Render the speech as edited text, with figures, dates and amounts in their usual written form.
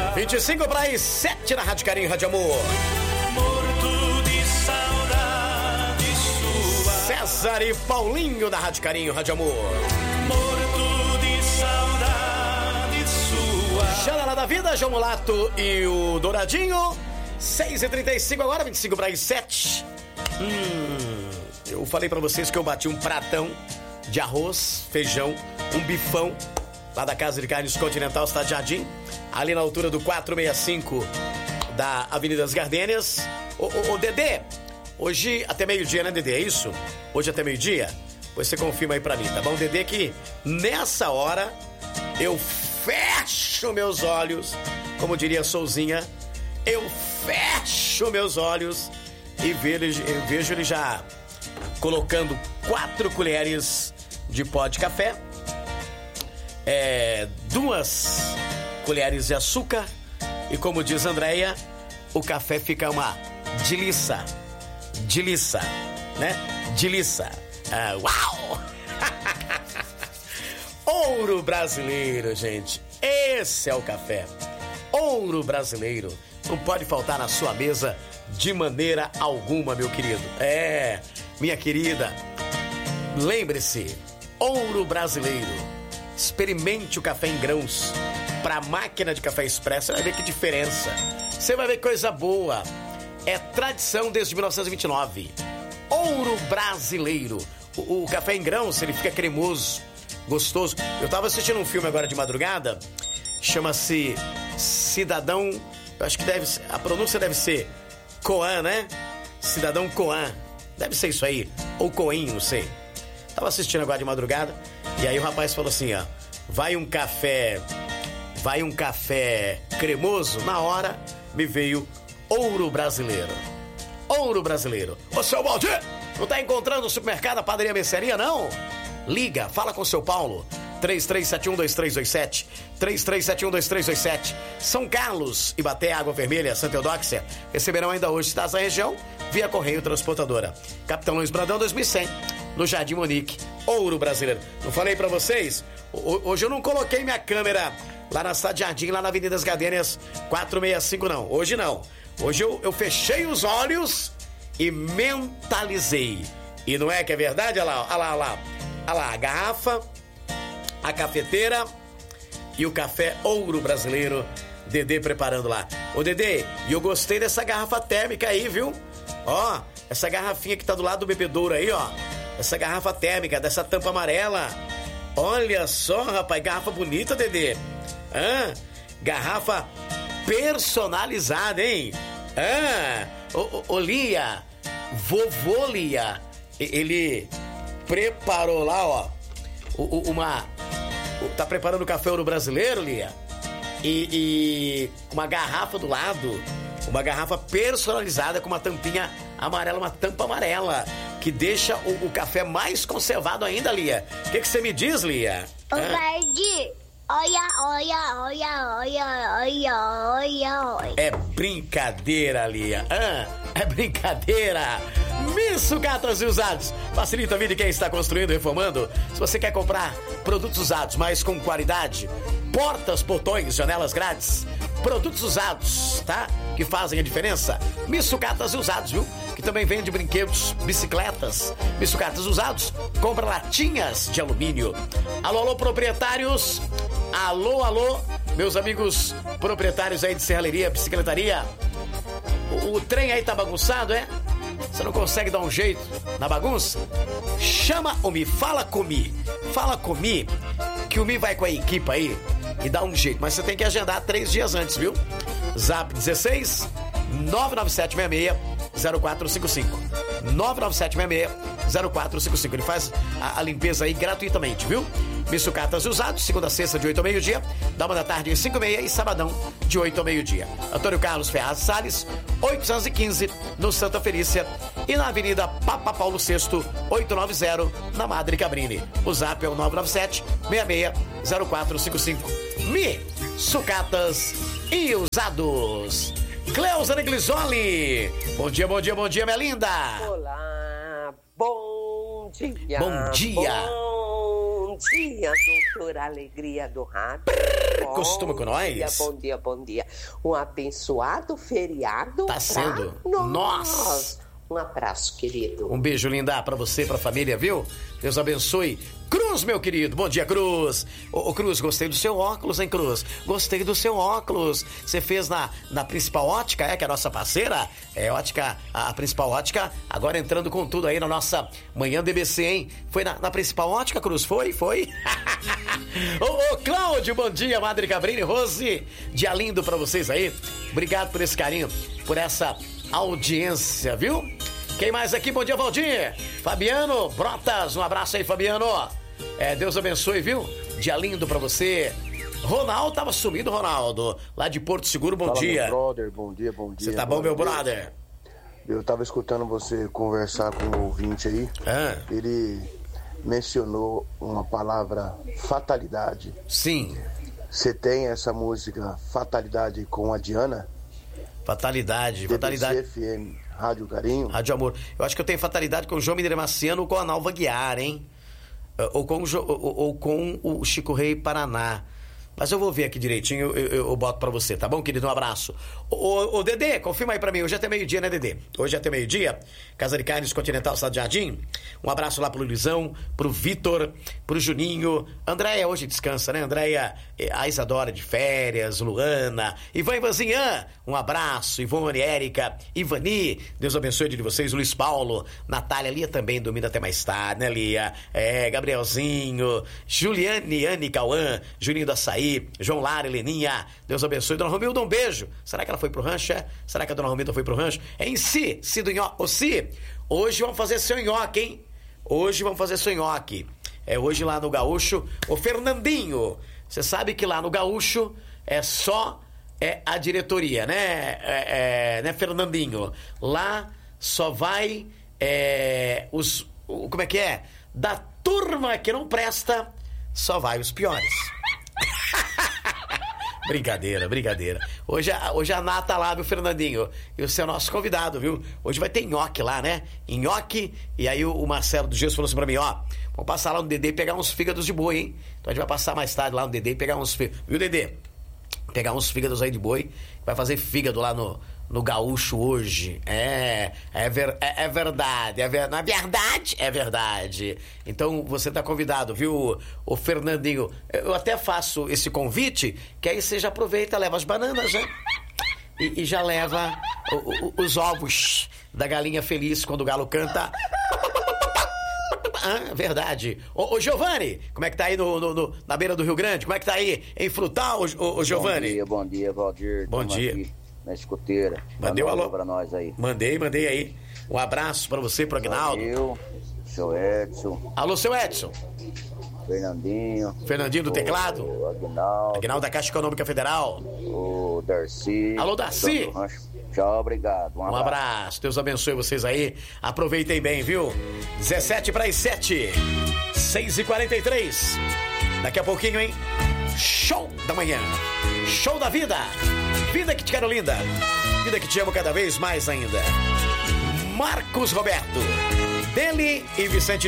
25 para as 7 na Rádio Carinho, Rádio Amor. Morto de saudade sua. César e Paulinho da Rádio Carinho, Rádio Amor. Morto de saudade sua. Xalala da Vida, João Mulato e o Douradinho. 6h35 agora, 25 para as 7. Eu falei pra vocês que eu bati um pratão de arroz, feijão, um bifão lá da Casa de Carnes Continental, Cidade Jardim, ali na altura do 465 da Avenida das Gardênias. Ô Dedê, hoje até meio-dia, né, Dedê? É isso? Hoje até meio-dia? Pois você confirma aí pra mim, tá bom, Dedê? Que nessa hora eu fecho meus olhos, como diria Souzinha, eu fecho meus olhos e vejo ele já colocando 4 colheres de pó de café, 2 colheres de açúcar e, como diz Andréia, o café fica uma delícia, né? Delícia. Uau! Ouro brasileiro, gente. Esse é o café. Ouro brasileiro. Não pode faltar na sua mesa de maneira alguma, meu querido. Minha querida, lembre-se, Ouro brasileiro. Experimente o café em grãos para a máquina de café expresso. Você vai ver que diferença. Você vai ver coisa boa. É tradição desde 1929. Ouro brasileiro. O café em grãos, ele fica cremoso, gostoso. Eu tava assistindo um filme agora de madrugada, chama-se Cidadão, eu acho que a pronúncia deve ser Coan, né? Cidadão Coan. Deve ser isso aí. Ou Coen, não sei. Tava assistindo agora de madrugada. E aí o rapaz falou assim, ó. Vai um café cremoso. Na hora me veio Ouro brasileiro. Ouro brasileiro. Ô, seu Baldir, não tá encontrando o supermercado, a padaria, mercearia, não? Liga, fala com o seu Paulo. 33712327, 33712327. São Carlos, Ibaté, Água Vermelha, Santa Eudóxia receberão ainda hoje cidades da região via Correio Transportadora. Capitão Luiz Brandão 2100, no Jardim Monique. Ouro brasileiro. Não falei pra vocês? Hoje eu não coloquei minha câmera lá na Cidade Jardim, lá na Avenida das Gardênias 465, não. Hoje não. Hoje eu fechei os olhos e mentalizei. E não é que é verdade? Olha lá, a garrafa, a cafeteira e o café Ouro brasileiro. Dedê preparando lá. Ô Dedê, e eu gostei dessa garrafa térmica aí, viu? Ó, essa garrafinha que tá do lado do bebedouro aí, ó. Essa garrafa térmica, dessa tampa amarela. Olha só, rapaz, garrafa bonita, Dedê. Garrafa personalizada, hein? Ô Lia, vovô Lia, ele preparou lá, ó, tá preparando o café Ouro brasileiro, Lia, e uma garrafa do lado, uma garrafa personalizada com uma tampinha amarela, uma tampa amarela, que deixa o café mais conservado ainda, Lia. O que você me diz, Lia? Ô, Valdir, olha. É brincadeira, Lia. É brincadeira. Sucatas e Usados. Facilita a vida de quem está construindo, reformando. Se você quer comprar produtos usados, mas com qualidade, portas, portões, janelas grátis, produtos usados, tá? Que fazem a diferença. Sucatas e Usados, viu? Que também vende brinquedos, bicicletas. Sucatas Usados compra latinhas de alumínio. Alô, proprietários. Alô, meus amigos proprietários aí de serralheria, bicicletaria. O trem aí tá bagunçado, é? Você não consegue dar um jeito na bagunça? Chama o Mi, fala com o Mi, que o Mi vai com a equipe aí e dá um jeito. Mas você tem que agendar 3 dias antes, viu? Zap 16 99766 0455. 99766 0455. Ele faz a limpeza aí gratuitamente, viu? Sucatas e Usados, segunda a sexta de 8 ao meio-dia, da 1 da tarde às 5h30 e sabadão de 8 ao meio-dia. Antônio Carlos Ferraz Salles, 815, no Santa Felícia, e na Avenida Papa Paulo VI, 890, na Madre Cabrini. O zap é o 997-660455. Sucatas e Usados. Cleusa Neglisoli. Bom dia, minha linda. Olá, bom dia. Bom dia. Bom dia, doutora Alegria do Rádio. costuma com nós. Bom dia. Um abençoado feriado. Tá sendo. Nossa. Um abraço, querido. Um beijo, linda, pra você, pra família, viu? Deus abençoe. Cruz, meu querido. Bom dia, Cruz. Ô, Cruz, gostei do seu óculos, hein, Cruz? Gostei do seu óculos. Você fez na Principal Ótica, que é a nossa parceira? É, ótica, a Principal Ótica, agora entrando com tudo aí na nossa Manhã DBC, hein? Foi na Principal Ótica, Cruz? Foi? Ô, Cláudio, bom dia, Madre Cabrini, Rose. Dia lindo pra vocês aí. Obrigado por esse carinho, por essa audiência, viu? Quem mais aqui? Bom dia, Valdir. Fabiano Brotas, um abraço aí, Fabiano. Deus abençoe, viu? Dia lindo pra você. Ronaldo, tava sumido, Ronaldo. Lá de Porto Seguro, bom dia. Meu brother, bom dia. Você tá bom, meu brother? Eu tava escutando você conversar com o ouvinte aí. Ele mencionou uma palavra, fatalidade. Sim. Você tem essa música, Fatalidade, com a Diana? Fatalidade. FM, Rádio Carinho. Rádio Amor. Eu acho que eu tenho fatalidade com o João Mineiro Marciano ou com a Nalva Guiar, hein? Ou com o Chico Rei Paraná. Mas eu vou ver aqui direitinho, eu boto pra você, tá bom, querido? Um abraço. Ô, Dedê, confirma aí pra mim. Hoje é até meio-dia, né, Dedê? Hoje é até meio-dia. Casa de Carnes Continental, Cidade Jardim. Um abraço lá pro Luizão, pro Vitor, pro Juninho. Andréia hoje descansa, né? Andréia, a Isadora de férias, Luana, Ivanzinha, um abraço. Ivone, Érica, Ivani, Deus abençoe de vocês. Luiz Paulo, Natália, Lia também, dormindo até mais tarde, né, Lia? Gabrielzinho, Juliane, Anne, Cauã, Juninho do Açaí, João Lara, Heleninha, Deus abençoe. Dona Romilda, um beijo. Será que ela foi pro rancho? Será que a Dona Romilda foi pro rancho? Em Si do Nhoque. Ô, Si, hoje vamos fazer seu nhoque, hein? Hoje vamos fazer seu nhoque. Hoje lá no Gaúcho. Ô, Fernandinho, você sabe que lá no Gaúcho é só a diretoria, né? Né, Fernandinho? Lá só vai como é que é? Da turma que não presta, só vai os piores. Brincadeira. Hoje a Ná tá lá, viu, Fernandinho? E você é o nosso convidado, viu? Hoje vai ter nhoque lá, né? Nhoque. E aí o Marcelo do Gesso falou assim pra mim, vamos passar lá no Dedê e pegar uns fígados de boi, hein? Então a gente vai passar mais tarde lá no Dedê e pegar uns fígados. Viu, Dedê? Pegar uns fígados aí de boi. Vai fazer fígado lá no Gaúcho hoje. É verdade. Na verdade, é verdade. Então você tá convidado, viu, o Fernandinho? Eu até faço esse convite, que aí você já aproveita, leva as bananas, né? E já leva os ovos da galinha feliz quando o galo canta. Verdade. Ô, Giovanni, como é que tá aí na beira do Rio Grande? Como é que tá aí em Frutal, ô Giovanni? Bom dia, Valdir. Bom dia. Aqui na escuteira. Mandei um alô pra nós aí. Mandei aí. Um abraço pra você, pro Agnaldo. Eu, seu Edson. Alô, seu Edson. Fernandinho do teclado. Agnaldo da Caixa Econômica Federal. O Darcy. Alô, Darcy. Tchau, obrigado. Um abraço. Deus abençoe vocês aí. Aproveitem bem, viu? 17:07. 6h43. Daqui a pouquinho, hein? Show da manhã. Show da vida. Vida que te quero linda. Vida que te amo cada vez mais ainda. Marcos Roberto. Dele e Vicente